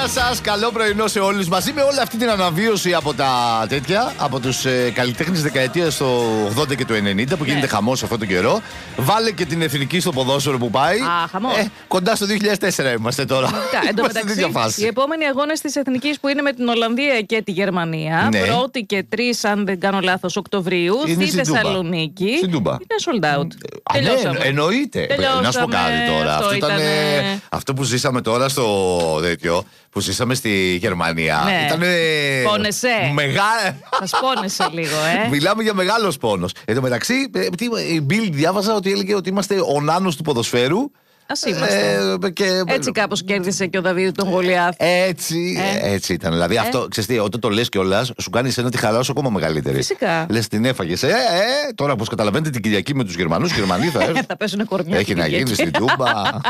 Καλημέρα σας, καλό πρωινό σε όλους. Μαζί με όλη αυτή την αναβίωση από τα τέτοια, από τους καλλιτέχνες δεκαετίας του 80 και του 90 που γίνεται χαμός αυτόν τον καιρό. Βάλε και την εθνική στο ποδόσφαιρο που πάει. Κοντά στο 2004 είμαστε τώρα. Εν τω μεταξύ, οι επόμενοι αγώνες της εθνικής που είναι με την Ολλανδία και τη Γερμανία, 1η και 3, αν δεν κάνω λάθος, Οκτωβρίου, στη Θεσσαλονίκη. Στην Τούμπα. Είναι sold out. Εννοείται. Να σου πω κάτι τώρα. Αυτό που ζήσαμε τώρα στο τέτοιο, που ζήσαμε στη Γερμανία. Ήτανε. Πόνεσαι. Θα σπώνεσαι λίγο, Μιλάμε για μεγάλος πόνος. Εν τω μεταξύ, η Bild διάβαζα ότι έλεγε ότι είμαστε ο νάνος του ποδοσφαίρου. Ας είμαστε. Έτσι κάπως κέρδισε και ο Δαβίδ τον Γολιάθ. Έτσι ήταν. Δηλαδή αυτό, ξέρεις τι, όταν το λες κιόλας, σου κάνει εσένα τη χαρά σου ακόμα μεγαλύτερη. Φυσικά. Λες την έφαγες. Τώρα, όπως καταλαβαίνετε, την Κυριακή με τους Γερμανούς, οι Γερμανοί θα έρθουν. Θα πέσουν κορμιά. Έχει να γίνει στην Τούμπα.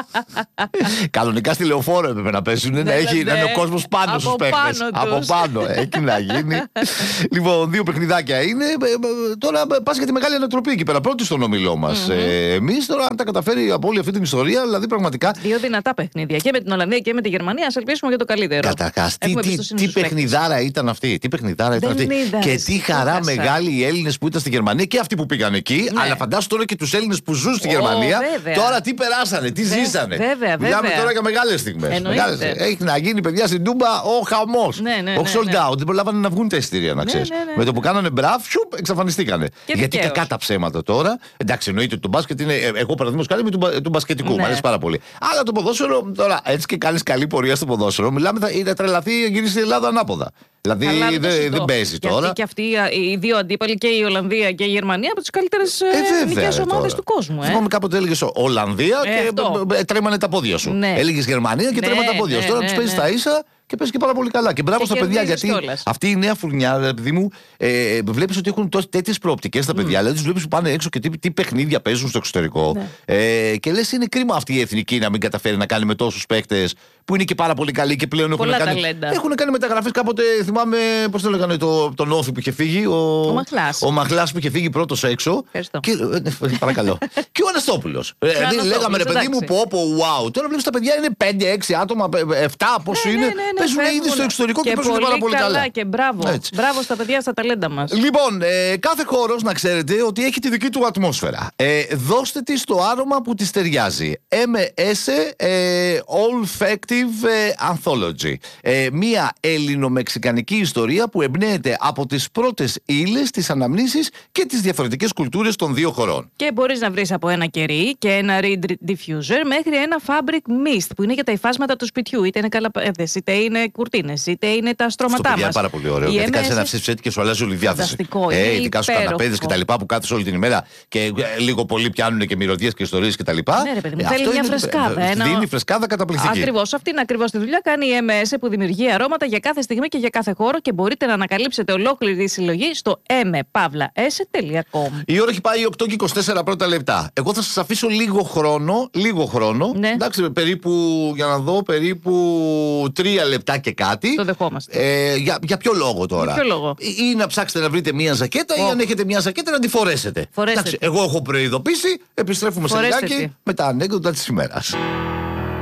Κανονικά στη Λεωφόρο έπρεπε να πέσουν. Να είναι ο κόσμος πάνω στους παίχτες. Από πάνω. Έχει να γίνει. Λοιπόν, 2 παιχνιδάκια είναι. Τώρα πας για τη μεγάλη ανατροπή εκεί πέρα. Πρώτη στον ομιλό μας. Εμείς τώρα, αν τα καταφέρει από όλη αυτή την ιστορία. Δηλαδή, πραγματικά. 2 δυνατά παιχνίδια και με την Ολλανδία και με τη Γερμανία. Ας ελπίσουμε για το καλύτερο. Καταρχάς, τι παιχνιδάρα ήταν αυτή. Και τι χαρά μεγάλη οι Έλληνες που ήταν στη Γερμανία και αυτοί που πήγαν εκεί. Αλλά φαντάσου τώρα και τους Έλληνες που ζουν στη Γερμανία. Τώρα τι περάσανε, τι ζήσανε. Μιλάμε τώρα για μεγάλες στιγμές. Έχει να γίνει, παιδιά, στην Τούμπα ο χαμός. Όχι sold out. Δεν προλάβανε να βγουν τα εισιτήρια, να ξέρεις. Με το που κάνανε μπραφ, εξαφανιστήκανε. Γιατί κακά τα ψέματα τώρα. Εντάξει, εννοείται ότι το μπάσκετ είναι. Εγώ παραδείγματος χάρη του μπασκετικού. Μου αρέσει πάρα πολύ. Αλλά το ποδόσφαιρο, τώρα έτσι και κάνεις καλή πορεία στο ποδόσφαιρο, μιλάμε, θα τρελαθεί η γυρίσει η Ελλάδα ανάποδα. Δηλαδή δεν παίζει τώρα. Και αυτοί οι 2 αντίπαλοι, και η Ολλανδία και η Γερμανία, από τις καλύτερες εθνικές ομάδες του κόσμου. Θυμάμαι κάποτε έλεγες Ολλανδία και τρέμανε τα πόδια σου. Έλεγες Γερμανία και τρέμανε τα πόδια σου. Τώρα τους παίζεις τα ίσα. Και παίζει και πάρα πολύ καλά. Και μπράβο στα παιδιά, γιατί αυτή η νέα φουρνιά, παιδί μου, βλέπεις ότι έχουν τέτοιες προοπτικές τα παιδιά. Δηλαδή τους βλέπεις που πάνε έξω και τι παιχνίδια παίζουν στο εξωτερικό. Και λες, είναι κρίμα αυτή η εθνική να μην καταφέρει να κάνει με τόσους παίκτες που είναι και πάρα πολύ καλοί και πλέον έχουν κάνει μεταγραφές. Κάποτε θυμάμαι, πώς το λέγανε, τον Όφη που είχε φύγει. Ο Μαχλάς που είχε φύγει πρώτος έξω. Παρακαλώ. Και ο Αναστόπουλος. Λέγαμε, ρε παιδί μου, wow. Τώρα βλέπεις τα παιδιά είναι 5-6 άτομα, 7 πόσο είναι. Παίζουν ήδη στο εξωτερικό και παίζουν πάρα πολύ καλά. Και μπράβο στα παιδιά, στα ταλέντα μας. Λοιπόν, κάθε χώρος να ξέρετε ότι έχει τη δική του ατμόσφαιρα. Δώστε της το άρωμα που της ταιριάζει. MS Olfactive Anthology. Μία ελληνομεξικανική ιστορία που εμπνέεται από τις πρώτες ύλες, τις αναμνήσεις και τις διαφορετικές κουλτούρες των 2 χωρών. Και μπορείς να βρεις από ένα κερί και ένα reed diffuser μέχρι ένα fabric mist που είναι για τα υφάσματα του σπιτιού. Είτε είναι καλαπέδες, είτε είναι κουρτίνες, είτε είναι τα στρώματά μας. Είναι πάρα πολύ ωραίο. Γιατί κάτσε ένα ψηφισέτη και σου αλλάζει όλη η διάθεση. Ειδικά στους καναπέδες και τα λοιπά που κάθεσαι όλη την ημέρα και λίγο πολύ πιάνουν και μυρωδιές και ιστορίες και τα λοιπά. Ναι, ρε παιδί μου, θέλει μια φρεσκάδα. Δίνει φρεσκάδα καταπληκτική. Ακριβώς. Αυτή είναι ακριβώς τη δουλειά. Κάνει η MS που δημιουργεί αρώματα για κάθε στιγμή και για κάθε χώρο και μπορείτε να ανακαλύψετε ολόκληρη τη συλλογή στο mpavlaes.com. Η ώρα έχει πάει 8 και 24 πρώτα λεπτά. Εγώ θα σας αφήσω λίγο χρόνο. Ναι. Εντάξει, περίπου, για να δω, περίπου 3 λεπτά και κάτι. Το δεχόμαστε. Για ποιο λόγο τώρα? Για ποιο λόγο? Ή να ψάξετε να βρείτε μια ζακέτα, ή αν έχετε μια ζακέτα να τη φορέσετε. Εντάξει, εγώ έχω προειδοποιήσει, επιστρέφουμε σε λιγάκι με τα ανέκδοτα της ημέρας.